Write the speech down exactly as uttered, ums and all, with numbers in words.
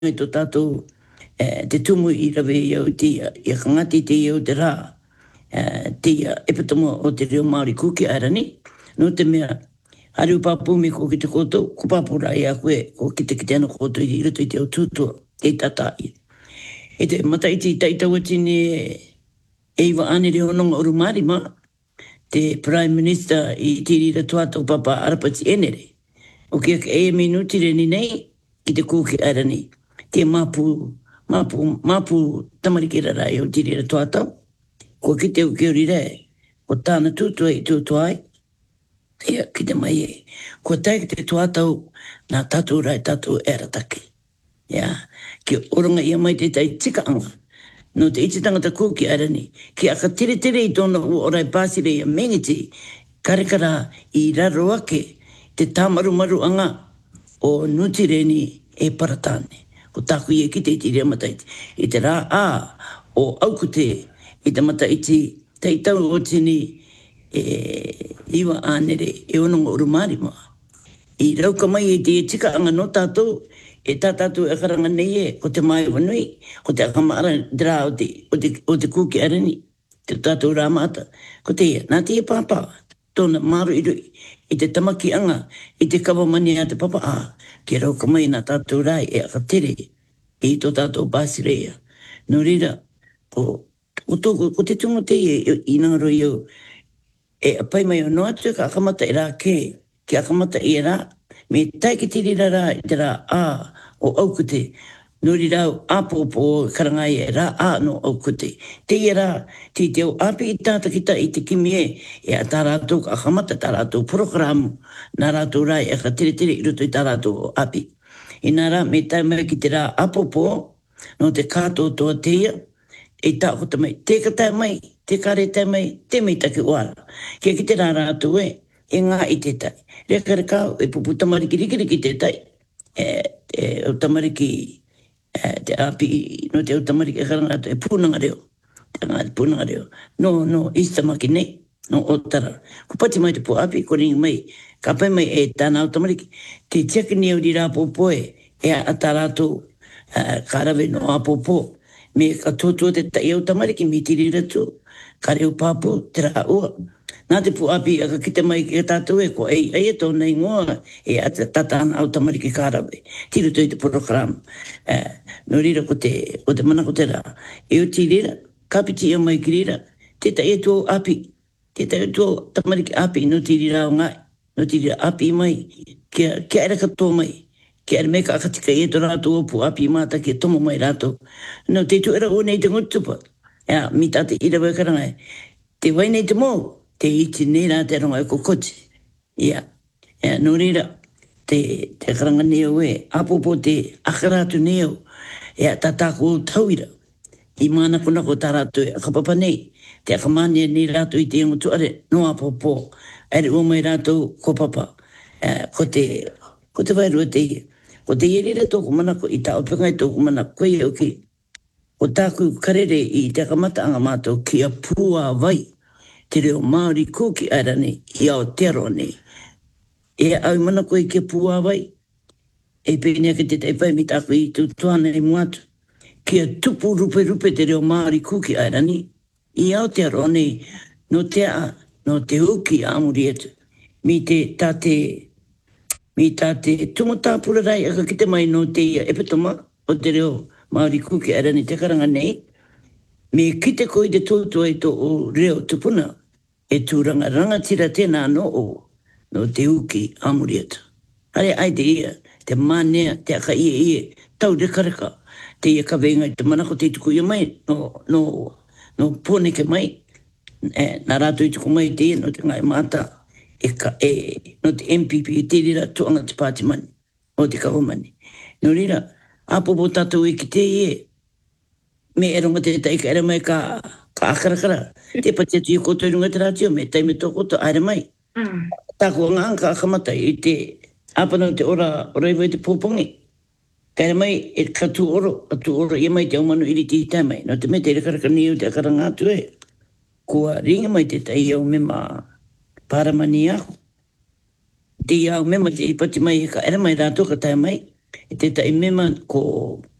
i tō tātou eh, te tumu i rawe iau tia, i kangati te iau te rā, eh, tia epatomo o te reo Māori kuki arani, no te mea, haru papu me ko ki te koto, ko papura i a koe, ko ki te ki te ano koto i rato i te o tūtua, te tatai. E te mataiti taitau atini e iwa ane reo nonga oru marima, te Prime Minister i tirira tuatau papa arapati enere. O kia ka e minutire ni nei, ki te kuki arani. Te mapu, mapu, mapu tamarikira rai o tirira tuatau. Ko ki te uki ori rei, ko tāna tūtua i tūtuai, ia ki te mai e. Ko tai ki te tuatau, nā tātou rai tātou erataki. Ia, ki oranga ia mai te tai tika anga. No te iti tangata kuki arani, ki aka tere tere i tōna o orai pāsire ia mengiti, karekara i raro ake, te tāmaru maru anga o nutireni e paratane. Ko tāku i e ki te iti rea mataiti. I te rā ā o aukute i te mataiti teitau o tini e iwa ānere e ononga urumārima. I rauka mai e te tika anga no tātou, e tā tātou e karanga nei e, ko te mai wanui, ko te akamara dra o te, o te, o te kuki arani, te tātou rāmata. Ko te ia, nā te e pāpā, tōna māru i rui, i te tamaki anga, i te kawamani a te papa a, ki rauka mai nā tātou rai e akatere, i tō tātou bāsireia. No rira, ko, ko, tōku, ko te tungo te e, i nangaro i au, e apai mai o no atu ka akamata i rā ke, ki akamata i rā, me tai ki tiri rā i te rā ā o aukute, nuri rau āpōpō karangai e rā ā no aukute. Te i rā, te te o api i tāta kita i te kimi e, e a tā rātou ka akamata tā rātou programu, nā rātou rā e ka tere tere i roto i tā rātou o api. I nā rā, me tai mai ki te rā āpōpō, no te kātou toa te ia, e tā kota mai, te ka tai mai, te kare tai mai, te mei taki wāra. Kia ki te rā rātou e, e ngā i te tai. Reka reka e pupu tamariki rikiriki te tai. E, e o tamariki, e, te api, no te o tamariki e karanga e pūnanga reo. Te ngā te pūnanga reo. No, no, istamaki nei, no o tara. Ko pati mai te pū api, ko ringi mai, ka pai mai e tāna o tamariki. Te tiaki ni au di rā pōpoe, e a tā rātou, ka rawe no a pōpō. Me ka tōtua te tai au tamariki, mi tiri ratu, ka reo pāpū, te rā ua. Nā te pu api aka kite mai ki tātou e ko ei, ei e tōna i ngoa e a te tatana au tamariki kārawe. Tiru tui te program. Eh, no rira ko te, ko te mana ko te rā. E o ti rira, kapiti e mai ki rira, te ta e tō api, te ta e tō tamariki api no ti rira o ngai, no ti rira api mai, kia, kia era kato mai, kia era meka akatika e tō rātou o pu api māta kia tomo mai rātou. No te tu era o nei te ngutupa. Ia, mi tāte ira wai karangai. Te wai nei te mō. Te iti nei rā te ronga e kokoti. Ia, ia, no rira, te, te karanga neo e, apopo te akaratu neo, ia, tā tāko o tauira. I mana kona ko tā rātu e akapapa nei, te akamania nei rātu i te ingo tuare, no apopo, ere o mai rātu ko papa, eh, ko te, ko te wairua te ia. Ko te ierira tōku manako i tā opengai tōku manako, koe au ki, ko tāku karere i te akamata anga mātou ki a pua vai, te reo Māori kuki arani i ao tero nei. E au mana koe kia pua vai, e pēnea ki te teipai mi tāku i tu tuana i muatu, kia tupu rupe rupe te reo Māori kuki arani i ao tero nei, no te a, no te uki āmuri atu. Mi te tāte, mi tāte tumotāpura rai aka ki te mai no te ia epatoma o te reo Māori kuki arani te karanga nei, me ki te koi te tōtua i tō o reo tupuna, e tūranga rangatira tēnā no o, no te uki āmuri atu. Hare ai te ia, te mānea, te aka ia ia, tau rekareka, te ia ka venga i te manako te tuku ia mai, no, no, no pōneke mai, e, nā rātou i tuku mai te ia, no te ngai māta, e ka, e, no te M P P, e te rira tuanga te pāti mani, o te kawamani. No rira, apopo tātou i ki te ia, me e runga te taika ere mai ka, ka akarakara. Te pati atu i koto i runga te rātio, me taime tō koto aere mai. Mm. Tāko ngā anka akamata i te apana te ora, ora iwa i te pōpongi. Ka ere mai, e katu oro, atu oro, i mai te aumanu iri ti tai mai. No te me te rekaraka ni au te akara ngātu e. Kua ringa mai te tai au mema paramani aho. Te au mema te ipati mai, ka ere mai rātou ka tai mai. E te tai mema ko